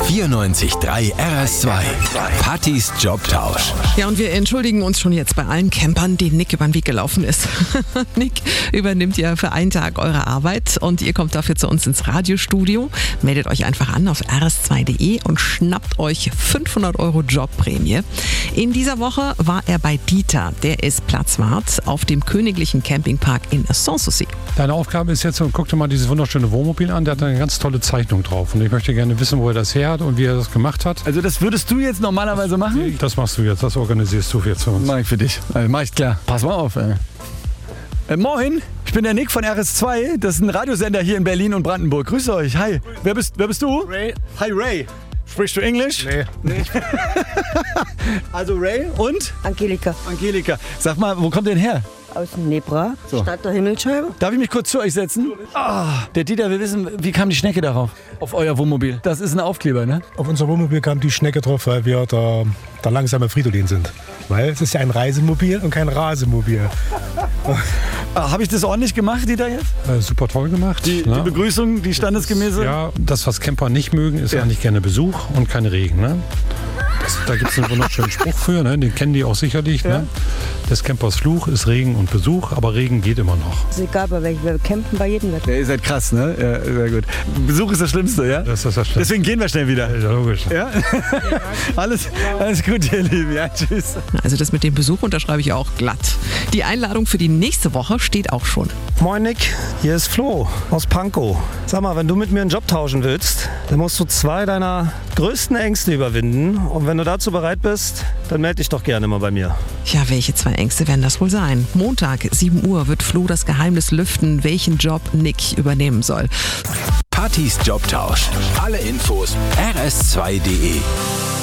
94.3 RS2. Pattys Jobtausch. Ja, und wir entschuldigen uns schon jetzt bei allen Campern, denen Nick über den Weg gelaufen ist. Nick übernimmt ja für einen Tag eure Arbeit und ihr kommt dafür zu uns ins Radiostudio. Meldet euch einfach an auf rs2.de und schnappt euch 500 € Jobprämie. In dieser Woche war er bei Dieter. Der ist Platzwart auf dem Königlichen Campingpark in Sanssouci. Deine Aufgabe ist jetzt, guck dir mal dieses wunderschöne Wohnmobil an. Der hat eine ganz tolle Zeichnung drauf. Und ich möchte gerne wissen, wo er das her hat und wie er das gemacht hat. Also das würdest du jetzt normalerweise machen? Das machst du jetzt, das organisierst du jetzt für uns. Mach ich für dich. Mach ich klar. Pass mal auf, ey. Moin, ich bin der Nick von RS2. Das ist ein Radiosender hier in Berlin und Brandenburg. Grüße euch. Hi. Wer bist du? Ray. Hi, Ray. Sprichst du Englisch? Nee. Also Ray und? Angelika Angelika. Sag mal, wo kommt ihr denn her? aus Nebra, So. Stadt der Himmelscheibe. Darf ich mich kurz zu euch setzen? Der Dieter will wissen, wie kam die Schnecke darauf? Auf euer Wohnmobil. Das ist ein Aufkleber, ne? Auf unser Wohnmobil kam die Schnecke drauf, weil wir der langsame Fridolin sind. Weil es ist ja ein Reisemobil und kein Rasemobil. Habe ich das ordentlich gemacht, Dieter, jetzt? Super toll gemacht. Die Begrüßung, die standesgemäße? Ja, das, was Camper nicht mögen, ist eigentlich gerne Besuch und kein Regen. Ne? Da gibt es einen wunderschönen Spruch für, ne? Den kennen die auch sicherlich. Ja. Ne? Des Campers Fluch ist Regen und Besuch, aber Regen geht immer noch. Ist egal, bei welchem. Wir campen bei jedem Wetter. Ja, ihr seid krass, ne? Ja, sehr gut. Besuch ist das Schlimmste, ja? Das ist das Schlimmste. Deswegen gehen wir schnell wieder. Ja, logisch. Ja? alles gut, ihr Lieben. Ja, tschüss. Also das mit dem Besuch unterschreibe ich auch glatt. Die Einladung für die nächste Woche steht auch schon. Moin Nick, hier ist Flo aus Pankow. Sag mal, wenn du mit mir einen Job tauschen willst, dann musst du 2 deiner größten Ängste überwinden. Und wenn du dazu bereit bist, dann melde dich doch gerne mal bei mir. Ja, welche 2 Ängste werden das wohl sein? Montag, 7 Uhr, wird Flo das Geheimnis lüften, welchen Job Nick übernehmen soll. Pattys Jobtausch. Alle Infos rs2.de.